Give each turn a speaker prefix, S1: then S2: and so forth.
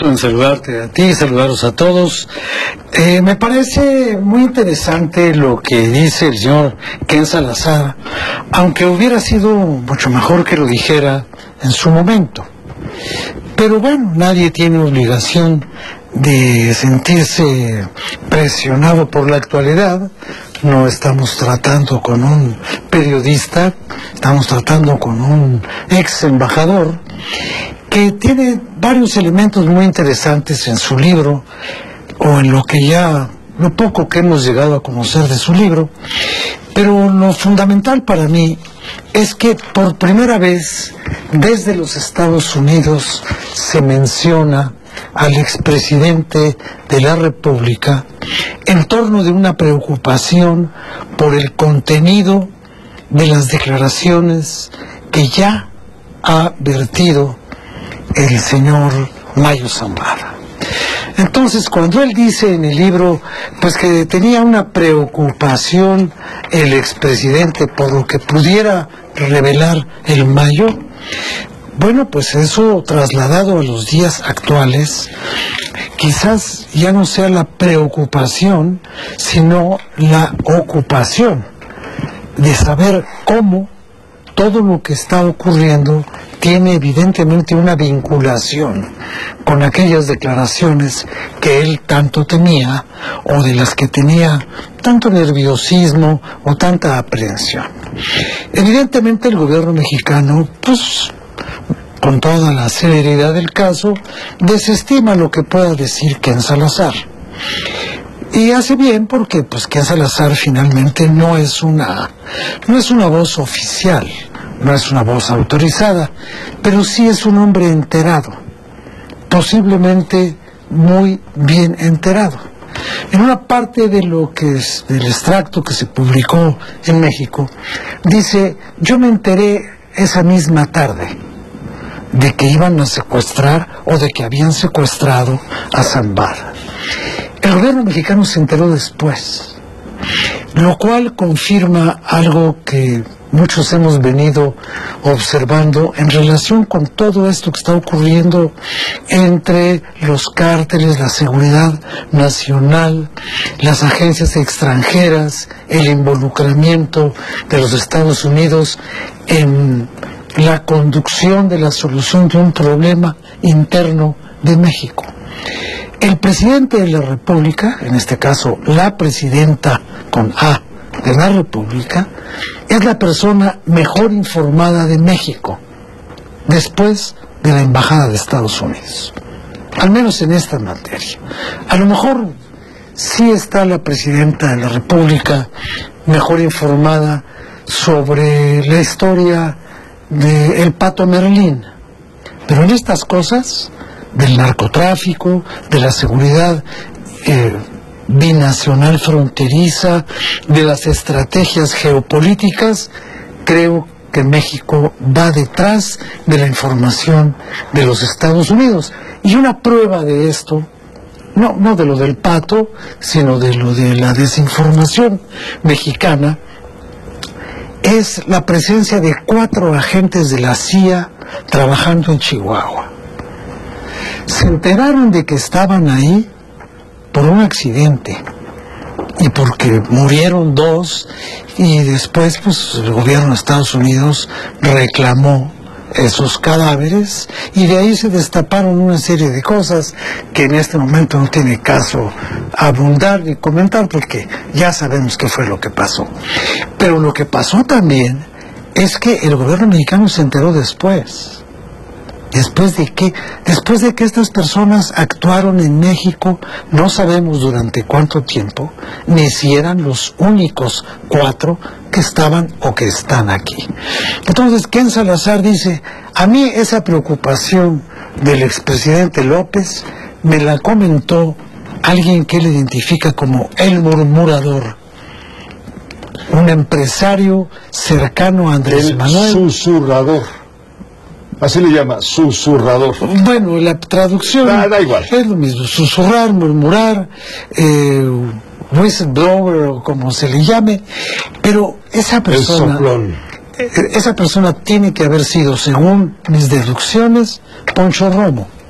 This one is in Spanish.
S1: En saludarte a ti, saludaros a todos. Me parece muy interesante lo que dice el señor Ken Salazar, aunque hubiera sido mucho mejor que lo dijera en su momento. Pero bueno, nadie tiene obligación de sentirse presionado por la actualidad. No estamos tratando con un periodista, estamos tratando con un ex embajador que tiene varios elementos muy interesantes en su libro, o en lo poco que hemos llegado a conocer de su libro. Pero lo fundamental para mí es que por primera vez desde los Estados Unidos se menciona al expresidente de la República en torno de una preocupación por el contenido de las declaraciones que ya ha vertido el señor Mayo Zambada. Entonces, cuando él dice en el libro pues que tenía una preocupación el expresidente por lo que pudiera revelar el Mayo, bueno, pues eso trasladado a los días actuales, quizás ya no sea la preocupación, sino la ocupación de saber cómo todo lo que está ocurriendo tiene evidentemente una vinculación con aquellas declaraciones que él tanto temía, o de las que tenía tanto nerviosismo o tanta aprehensión. Evidentemente el gobierno mexicano, pues, con toda la celeridad del caso, desestima lo que pueda decir Ken Salazar. Y hace bien porque pues Ken Salazar finalmente no es una voz oficial, no es una voz autorizada, pero sí es un hombre enterado, posiblemente muy bien enterado. En una parte de lo que es del extracto que se publicó en México, dice: yo me enteré esa misma tarde de que iban a secuestrar o de que habían secuestrado a Zambada. El gobierno mexicano se enteró después, lo cual confirma algo que muchos hemos venido observando en relación con todo esto que está ocurriendo entre los cárteles, la seguridad nacional, las agencias extranjeras, el involucramiento de los Estados Unidos en la conducción de la solución de un problema interno de México. El presidente de la República, en este caso la presidenta con A de la República, es la persona mejor informada de México, después de la Embajada de Estados Unidos, al menos en esta materia. A lo mejor sí está la presidenta de la República mejor informada sobre la historia del Pato Merlín, pero en estas cosas del narcotráfico, de la seguridad binacional fronteriza, de las estrategias geopolíticas, creo que México va detrás de la información de los Estados Unidos. Y una prueba de esto, no de lo del Pato, sino de lo de la desinformación mexicana, es la presencia de 4 agentes de la CIA trabajando en Chihuahua. Se enteraron de que estaban ahí por un accidente y porque murieron 2, y después pues el gobierno de Estados Unidos reclamó esos cadáveres, y de ahí se destaparon una serie de cosas que en este momento no tiene caso abundar ni comentar, porque ya sabemos qué fue lo que pasó. Pero lo que pasó también es que el gobierno mexicano se enteró después de que estas personas actuaron en México, no sabemos durante cuánto tiempo, ni si eran los únicos 4 que estaban o que están aquí. Entonces Ken Salazar dice: a mí esa preocupación del expresidente López me la comentó alguien que él identifica como el murmurador, un empresario cercano a Andrés Manuel.
S2: Susurrador. Así le llama, susurrador.
S1: Bueno, la traducción
S2: da igual.
S1: Es lo mismo: susurrar, murmurar, whistleblower, o como se le llame. Pero esa persona tiene que haber sido, según mis deducciones, Poncho Romo.